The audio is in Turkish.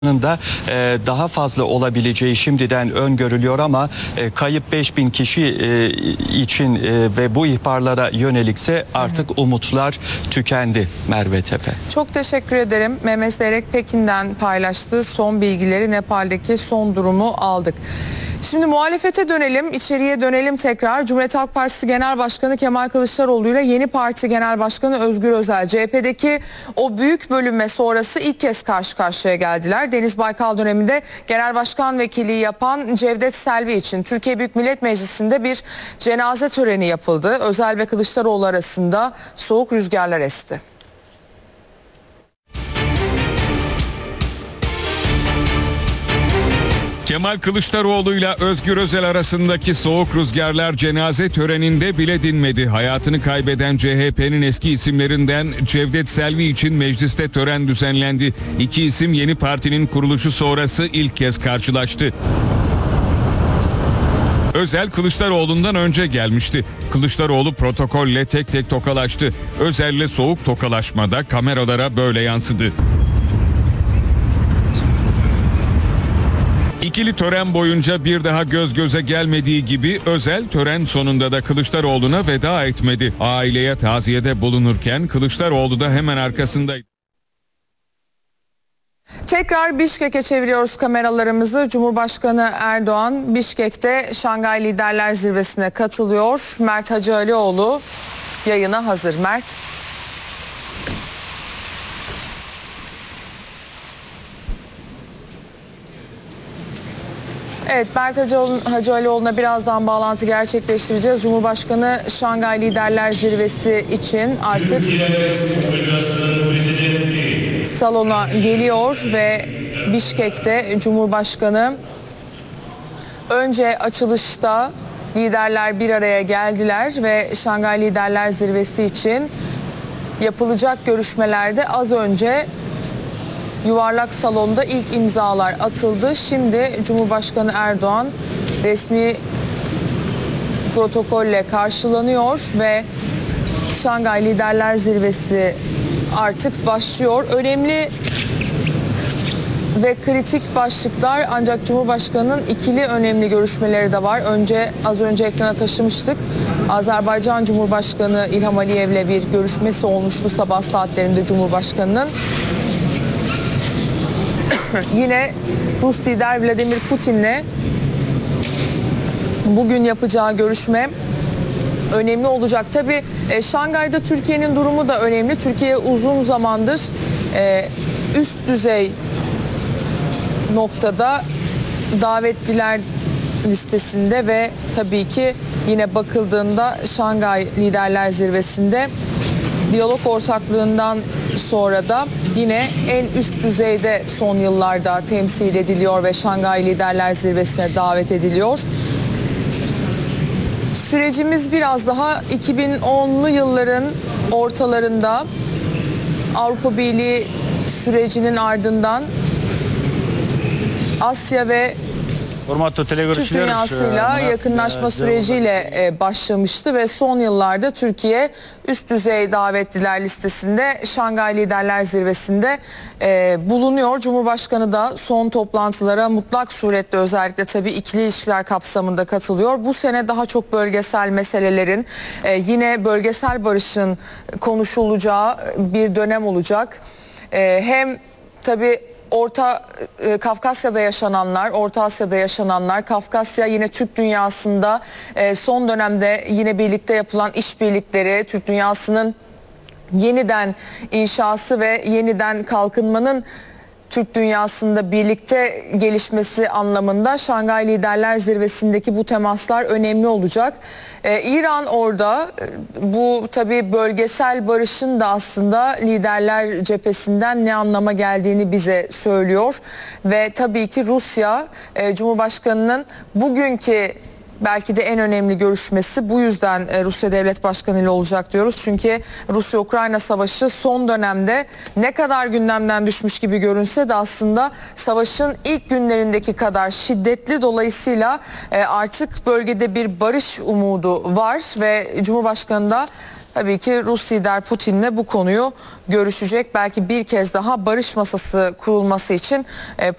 da daha fazla olabileceği şimdiden öngörülüyor ama kayıp 5000 kişi için ve bu ihbarlara yönelikse artık umutlar tükendi Merve Tepe. Çok teşekkür ederim. Mehmet Zeyrek Pekin'den paylaştığı son bilgileri, Nepal'deki son durumu aldık. Şimdi muhalefete dönelim, içeriye dönelim tekrar. Cumhuriyet Halk Partisi Genel Başkanı Kemal Kılıçdaroğlu ile yeni parti Genel Başkanı Özgür Özel, CHP'deki o büyük bölünme sonrası ilk kez karşı karşıya geldiler. Deniz Baykal döneminde Genel Başkan Vekilliği yapan Cevdet Selvi için Türkiye Büyük Millet Meclisi'nde bir cenaze töreni yapıldı. Özel ve Kılıçdaroğlu arasında soğuk rüzgarlar esti. Kemal Kılıçdaroğlu ile Özgür Özel arasındaki soğuk rüzgarlar cenaze töreninde bile dinmedi. Hayatını kaybeden CHP'nin eski isimlerinden Cevdet Selvi için mecliste tören düzenlendi. İki isim yeni partinin kuruluşu sonrası ilk kez karşılaştı. Özel Kılıçdaroğlu'ndan önce gelmişti. Kılıçdaroğlu protokolle tek tek tokalaştı. Özel'le soğuk tokalaşmada kameralara böyle yansıdı. İkili tören boyunca bir daha göz göze gelmediği gibi Özel tören sonunda da Kılıçdaroğlu'na veda etmedi. Aileye taziyede bulunurken Kılıçdaroğlu da hemen arkasındaydı. Tekrar Bişkek'e çeviriyoruz kameralarımızı. Cumhurbaşkanı Erdoğan Bişkek'te Şangay Liderler Zirvesi'ne katılıyor. Mert Hacıalioğlu yayına hazır. Mert. Evet, Mert Hacıalioğlu'na birazdan bağlantı gerçekleştireceğiz. Cumhurbaşkanı Şangay Liderler Zirvesi için artık salona geliyor ve Bişkek'te Cumhurbaşkanı önce açılışta liderler bir araya geldiler ve Şangay Liderler Zirvesi için yapılacak görüşmelerde az önce yuvarlak salonda ilk imzalar atıldı. Şimdi Cumhurbaşkanı Erdoğan resmi protokolle karşılanıyor ve Şangay Liderler Zirvesi artık başlıyor. Önemli ve kritik başlıklar, ancak Cumhurbaşkanı'nın ikili önemli görüşmeleri de var. Az önce ekrana taşımıştık. Azerbaycan Cumhurbaşkanı İlham Aliyev'le bir görüşmesi olmuştu sabah saatlerinde Cumhurbaşkanı'nın. Yine Rus lider Vladimir Putin'le bugün yapacağı görüşme önemli olacak. Tabii Şangay'da Türkiye'nin durumu da önemli. Türkiye uzun zamandır üst düzey noktada davetliler listesinde ve tabii ki yine bakıldığında Şangay Liderler Zirvesi'nde diyalog ortaklığından sonra da yine en üst düzeyde son yıllarda temsil ediliyor ve Şangay Liderler Zirvesi'ne davet ediliyor. Sürecimiz biraz daha 2010'lu yılların ortalarında Avrupa Birliği sürecinin ardından Asya ve Türk dünyasıyla yakınlaşma süreciyle başlamıştı ve son yıllarda Türkiye üst düzey davetliler listesinde Şangay Liderler Zirvesi'nde bulunuyor. Cumhurbaşkanı da son toplantılara mutlak suretle özellikle tabii ikili ilişkiler kapsamında katılıyor. Bu sene daha çok bölgesel meselelerin yine bölgesel barışın konuşulacağı bir dönem olacak. Hem tabii Kafkasya'da yaşananlar, Orta Asya'da yaşananlar, Kafkasya yine Türk dünyasında son dönemde yine birlikte yapılan işbirlikleri, Türk dünyasının yeniden inşası ve yeniden kalkınmanın Türk dünyasında birlikte gelişmesi anlamında Şangay Liderler Zirvesi'ndeki bu temaslar önemli olacak. İran orada, bu tabii bölgesel barışın da aslında liderler cephesinden ne anlama geldiğini bize söylüyor. Ve tabii ki Rusya, Cumhurbaşkanı'nın bugünkü belki de en önemli görüşmesi bu yüzden Rusya Devlet Başkanı ile olacak diyoruz. Çünkü Rusya-Ukrayna savaşı son dönemde ne kadar gündemden düşmüş gibi görünse de aslında savaşın ilk günlerindeki kadar şiddetli, dolayısıyla artık bölgede bir barış umudu var ve Cumhurbaşkanı da tabii ki Rus lider Putin'le bu konuyu görüşecek. Belki bir kez daha barış masası kurulması için